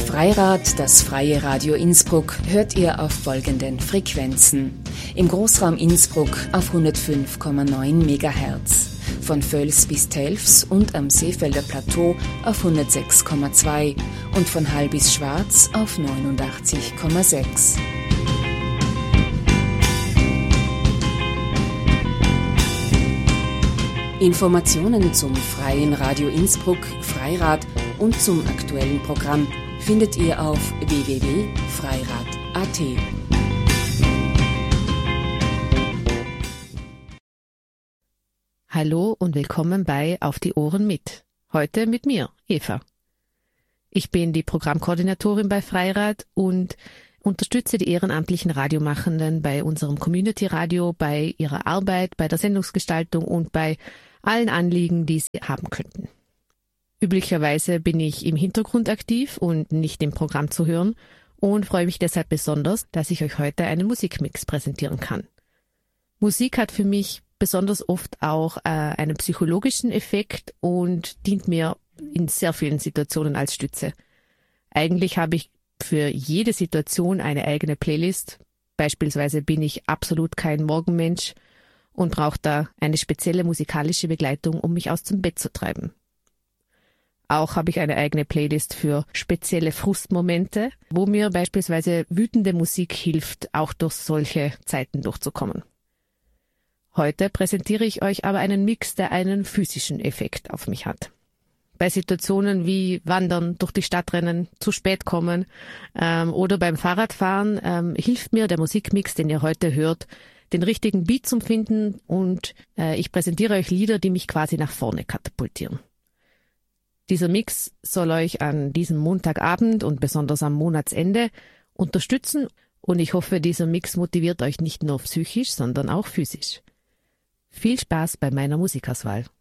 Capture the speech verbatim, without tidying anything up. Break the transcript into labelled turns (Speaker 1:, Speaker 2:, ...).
Speaker 1: Freirad, das freie Radio Innsbruck, hört ihr auf folgenden Frequenzen. Im Großraum Innsbruck auf hundertfünf Komma neun Megahertz, von Völs bis Telfs und am Seefelder Plateau auf hundertsechs Komma zwei und von Hall bis Schwarz auf neunundachtzig Komma sechs. Informationen zum Freien Radio Innsbruck, Freirad und zum aktuellen Programm findet ihr auf w w w punkt freirad punkt a t.
Speaker 2: Hallo und willkommen bei Auf die Ohren mit. Heute mit mir, Eva. Ich bin die Programmkoordinatorin bei Freirad und unterstütze die ehrenamtlichen Radiomachenden bei unserem Community Radio, bei ihrer Arbeit, bei der Sendungsgestaltung und bei allen Anliegen, die sie haben könnten. Üblicherweise bin ich im Hintergrund aktiv und nicht im Programm zu hören und freue mich deshalb besonders, dass ich euch heute einen Musikmix präsentieren kann. Musik hat für mich besonders oft auch äh, einen psychologischen Effekt und dient mir in sehr vielen Situationen als Stütze. Eigentlich habe ich für jede Situation eine eigene Playlist. Beispielsweise bin ich absolut kein Morgenmensch und brauche da eine spezielle musikalische Begleitung, um mich aus dem Bett zu treiben. Auch habe ich eine eigene Playlist für spezielle Frustmomente, wo mir beispielsweise wütende Musik hilft, auch durch solche Zeiten durchzukommen. Heute präsentiere ich euch aber einen Mix, der einen physischen Effekt auf mich hat. Bei Situationen wie Wandern, durch die Stadt rennen, zu spät kommen ähm, oder beim Fahrradfahren ähm, hilft mir der Musikmix, den ihr heute hört, den richtigen Beat zum Finden und äh, ich präsentiere euch Lieder, die mich quasi nach vorne katapultieren. Dieser Mix soll euch an diesem Montagabend und besonders am Monatsende unterstützen und ich hoffe, dieser Mix motiviert euch nicht nur psychisch, sondern auch physisch. Viel Spaß bei meiner Musikauswahl.